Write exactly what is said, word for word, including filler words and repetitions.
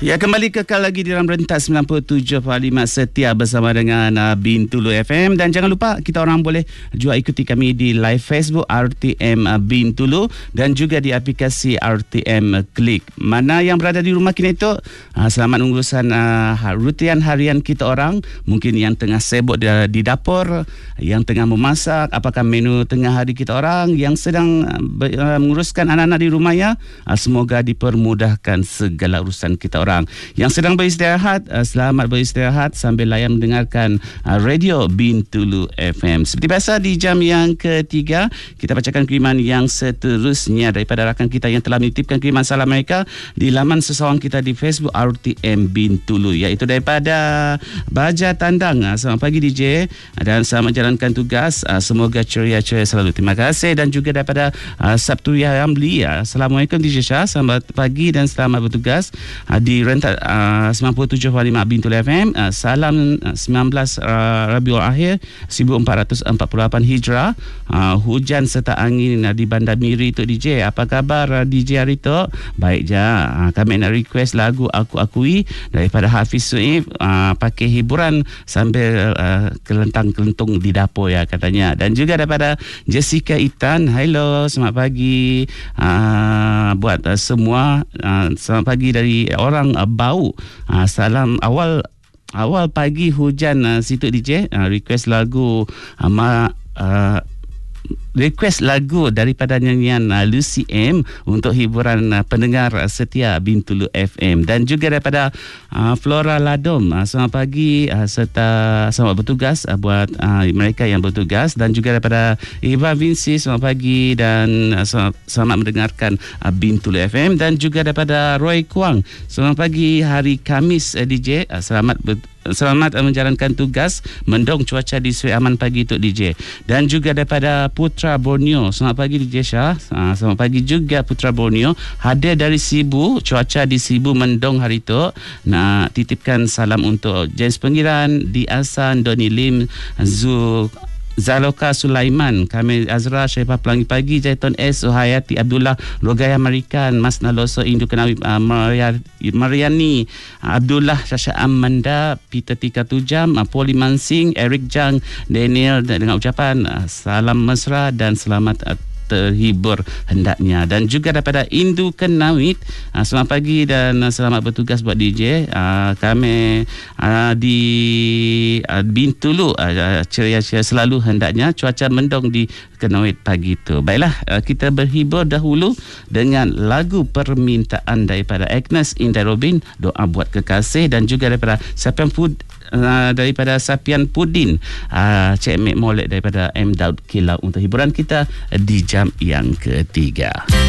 Ya, kembali kekal lagi di dalam rentas sembilan puluh tujuh perpuluhan lima setia bersama dengan uh, Bintulu F M. Dan jangan lupa kita orang boleh juga ikuti kami di live Facebook R T M uh, Bintulu dan juga di aplikasi R T M Klik. Mana yang berada di rumah kita itu, uh, selamat mengurusan uh, rutian harian kita orang. Mungkin yang tengah sibuk di, di dapur, yang tengah memasak, apakah menu tengah hari kita orang, yang sedang uh, menguruskan anak-anak di rumahnya, uh, semoga dipermudahkan segala urusan kita orang. Yang sedang beristirahat, uh, selamat beristirahat sambil layan mendengarkan uh, radio Bintulu F M. Seperti biasa di jam yang ketiga, kita bacakan kiriman yang seterusnya daripada rakan kita yang telah menitipkan kiriman salam mereka di laman seseorang kita di Facebook R T M Bintulu, iaitu daripada Baja Tandang. Uh, selamat pagi D J dan selamat jalankan tugas. Uh, semoga ceria-ceria selalu. Terima kasih. Dan juga daripada uh, Sabturia Ramli. Uh, Assalamualaikum D J Shah. Selamat pagi dan selamat bertugas uh, di rentak uh, sembilan puluh tujuh perpuluhan lima Bintulu F M. uh, Salam uh, sembilan belas uh, Rabiul Akhir seribu empat ratus empat puluh lapan Hijrah. uh, Hujan serta angin uh, di Bandar Miri tu D J. Apa khabar uh, D J hari tu? Baik je. uh, Kami nak request lagu Aku Akui daripada Hafiz Suib, uh, pakai hiburan sambil uh, kelentang-kelentung di dapur ya katanya. Dan juga daripada Jessica Itan. Hello, selamat pagi uh, buat uh, semua. uh, Selamat pagi dari orang uh, Bau. uh, Salam awal awal pagi hujan uh, situ D J. uh, Request lagu uh, ma, uh, request lagu daripada nyanyian uh, Lucy M untuk hiburan uh, pendengar uh, setia Bintulu F M. Dan juga daripada uh, Flora Ladom. uh, Selamat pagi uh, serta selamat bertugas uh, buat uh, mereka yang bertugas. Dan juga daripada Iva Vinci, selamat pagi dan uh, selamat, selamat mendengarkan uh, Bintulu F M. Dan juga daripada Roy Kuang, selamat pagi hari Khamis uh, D J. uh, Selamat ber- Selamat menjalankan tugas. Mendung cuaca di Seri Aman pagi tu D J. Dan juga daripada Putra Borneo, selamat pagi D J Shah. ha, Selamat pagi juga Putra Borneo. Hadir dari Sibu, cuaca di Sibu mendung hari tu. Nak titipkan salam untuk James Pengiran, Di Asan, Doni Lim, Zu Zaloka Sulaiman, Kamil Azra, Syaifah Pelangi Pagi, Jaiton S, Suhayati Abdullah, Rogaya Marikan, Mas Naloso, Indu Kenawi, uh, Mariani Abdullah, Syasha Amanda, Peter Tika Tujam, uh, Poli Mansing, Eric Jang, Daniel, dengan ucapan uh, salam mesra dan selamat uh, terhibur hendaknya. Dan juga daripada Indu Kenawit, uh, selamat pagi dan uh, selamat bertugas buat D J. uh, kami uh, di uh, Bintulu uh, ceria-ceria selalu hendaknya. Cuaca mendung di Kenawit pagi tu. Baiklah, uh, kita berhibur dahulu dengan lagu permintaan daripada Agnes Indah Robin, Doa Buat Kekasih. Dan juga daripada Sapian Food Uh, daripada Sapian Pudin, uh, Cik Mek Molek daripada M Daud Kilau untuk hiburan kita di jam yang ketiga.